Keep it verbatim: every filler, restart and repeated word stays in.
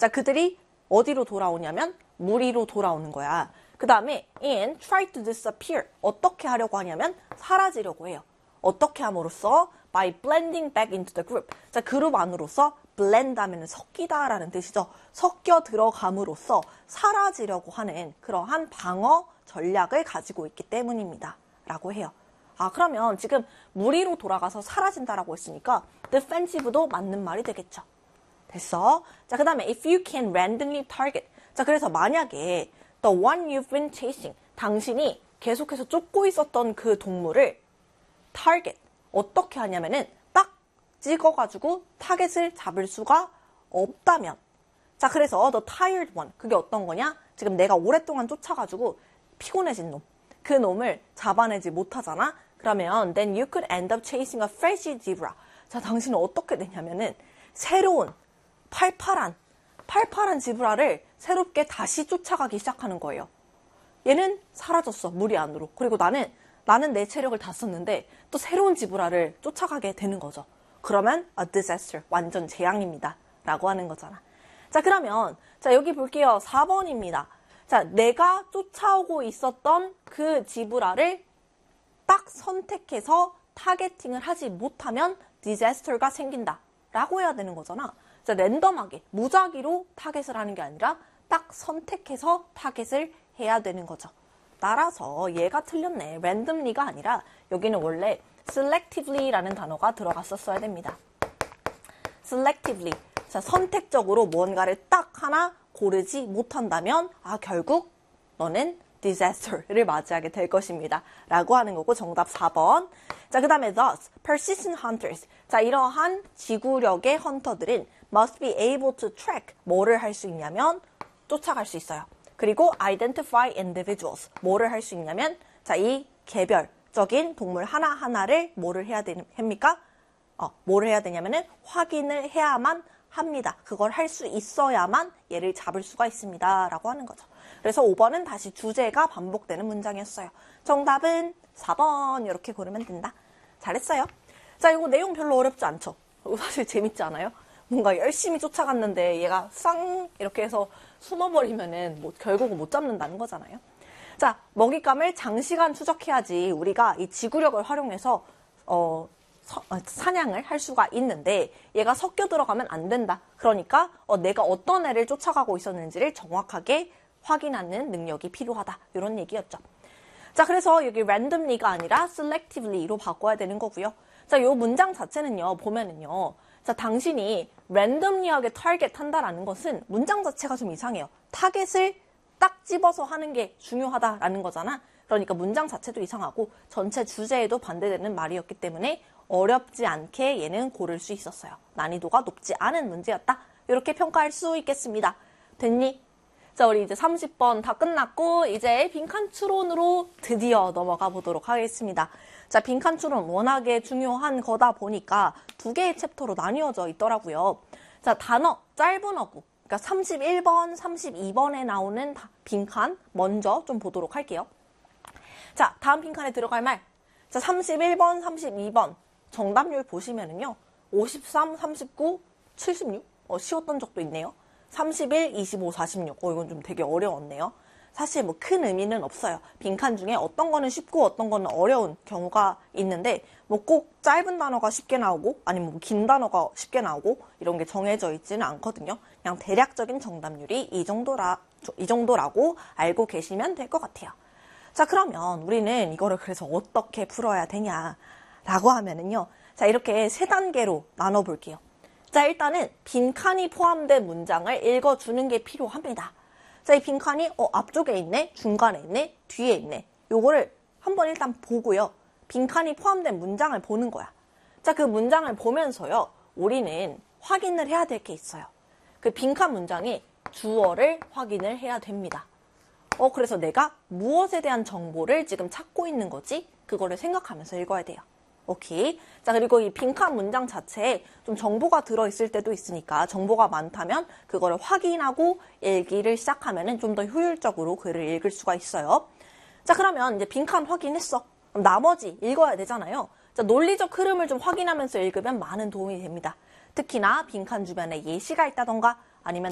자, 그들이 어디로 돌아오냐면 무리로 돌아오는 거야. 그 다음에 in try to disappear. 어떻게 하려고 하냐면 사라지려고 해요. 어떻게 함으로써? by blending back into the group. 자, 그룹 안으로서 blend 하면 섞이다 라는 뜻이죠. 섞여 들어감으로써 사라지려고 하는 그러한 방어 전략을 가지고 있기 때문입니다. 라고 해요. 아, 그러면 지금 무리로 돌아가서 사라진다라고 했으니까 defensive도 맞는 말이 되겠죠. 됐어? 자, 그 다음에 if you can randomly target. 자, 그래서 만약에 the one you've been chasing. 당신이 계속해서 쫓고 있었던 그 동물을 target. 어떻게 하냐면은 딱 찍어가지고 타겟을 잡을 수가 없다면. 자, 그래서 the tired one. 그게 어떤 거냐? 지금 내가 오랫동안 쫓아가지고 피곤해진 놈. 그 놈을 잡아내지 못하잖아? 그러면 then you could end up chasing a fresh zebra. 자, 당신은 어떻게 되냐면은 새로운 팔팔한 팔팔한 지브라를 새롭게 다시 쫓아가기 시작하는 거예요. 얘는 사라졌어. 무리 안으로. 그리고 나는 나는 내 체력을 다 썼는데 또 새로운 지브라를 쫓아가게 되는 거죠. 그러면 a disaster. 완전 재앙입니다. 라고 하는 거잖아. 자, 그러면 자, 여기 볼게요. 사 번입니다. 자, 내가 쫓아오고 있었던 그 지브라를 딱 선택해서 타겟팅을 하지 못하면 디자스터가 생긴다 라고 해야 되는 거잖아. 자, 랜덤하게 무작위로 타겟을 하는 게 아니라 딱 선택해서 타겟을 해야 되는 거죠. 따라서 얘가 틀렸네. randomly가 아니라 여기는 원래 selectively라는 단어가 들어갔었어야 됩니다. selectively. 자, 선택적으로 무언가를 딱 하나 고르지 못한다면 아, 결국 너는 disaster를 맞이하게 될 것입니다. 라고 하는 거고 정답 사 번. 자, 그 다음에 thus, persistent hunters. 자, 이러한 지구력의 헌터들은 must be able to track. 뭐를 할 수 있냐면 쫓아갈 수 있어요. 그리고 identify individuals. 뭐를 할 수 있냐면 자, 이 개별적인 동물 하나하나를 뭐를 해야 됩니까? 어, 뭐를 해야 되냐면은 확인을 해야만 합니다. 그걸 할 수 있어야만 얘를 잡을 수가 있습니다. 라고 하는 거죠. 그래서 오 번은 다시 주제가 반복되는 문장이었어요. 정답은 사 번 이렇게 고르면 된다. 잘했어요. 자, 이거 내용 별로 어렵지 않죠? 이거 사실 재밌지 않아요? 뭔가 열심히 쫓아갔는데 얘가 쌍 이렇게 해서 숨어버리면은 뭐 결국은 못 잡는다는 거잖아요. 자, 먹잇감을 장시간 추적해야지 우리가 이 지구력을 활용해서 어, 서, 어, 사냥을 할 수가 있는데 얘가 섞여 들어가면 안 된다. 그러니까 어, 내가 어떤 애를 쫓아가고 있었는지를 정확하게 확인하는 능력이 필요하다. 이런 얘기였죠. 자, 그래서 여기 randomly가 아니라 selectively로 바꿔야 되는 거고요. 자, 요 문장 자체는요, 보면은요. 자, 당신이 randomly하게 타겟 한다라는 것은 문장 자체가 좀 이상해요. 타겟을 딱 집어서 하는 게 중요하다라는 거잖아. 그러니까 문장 자체도 이상하고 전체 주제에도 반대되는 말이었기 때문에 어렵지 않게 얘는 고를 수 있었어요. 난이도가 높지 않은 문제였다. 이렇게 평가할 수 있겠습니다. 됐니? 자, 우리 이제 삼십 번 다 끝났고 이제 빈칸 추론으로 드디어 넘어가 보도록 하겠습니다. 자, 빈칸 추론 워낙에 중요한 거다 보니까 두 개의 챕터로 나뉘어져 있더라고요. 자, 단어, 짧은 어구. 그러니까 삼십일 번, 삼십이 번에 나오는 빈칸 먼저 좀 보도록 할게요. 자, 다음 빈칸에 들어갈 말. 자, 삼십일 번, 삼십이 번 정답률 보시면은요. 오십삼, 삼십구, 칠십육. 어, 쉬웠던 적도 있네요. 삼십일, 이십오, 사십육. 어, 이건 좀 되게 어려웠네요. 사실 뭐 큰 의미는 없어요. 빈칸 중에 어떤 거는 쉽고 어떤 거는 어려운 경우가 있는데 뭐 꼭 짧은 단어가 쉽게 나오고 아니면 뭐 긴 단어가 쉽게 나오고 이런 게 정해져 있지는 않거든요. 그냥 대략적인 정답률이 이 정도라, 이 정도라고 알고 계시면 될 것 같아요. 자, 그러면 우리는 이거를 그래서 어떻게 풀어야 되냐라고 하면은요. 자, 이렇게 세 단계로 나눠볼게요. 자, 일단은 빈칸이 포함된 문장을 읽어주는 게 필요합니다. 자, 이 빈칸이 어, 앞쪽에 있네, 중간에 있네, 뒤에 있네. 요거를 한번 일단 보고요. 빈칸이 포함된 문장을 보는 거야. 자, 그 문장을 보면서요. 우리는 확인을 해야 될 게 있어요. 그 빈칸 문장이 주어를 확인을 해야 됩니다. 어, 그래서 내가 무엇에 대한 정보를 지금 찾고 있는 거지? 그거를 생각하면서 읽어야 돼요. 오케이. 자, 그리고 이 빈칸 문장 자체에 좀 정보가 들어있을 때도 있으니까 정보가 많다면 그거를 확인하고 읽기를 시작하면은 좀 더 효율적으로 글을 읽을 수가 있어요. 자, 그러면 이제 빈칸 확인했어. 그럼 나머지 읽어야 되잖아요. 자, 논리적 흐름을 좀 확인하면서 읽으면 많은 도움이 됩니다. 특히나 빈칸 주변에 예시가 있다던가 아니면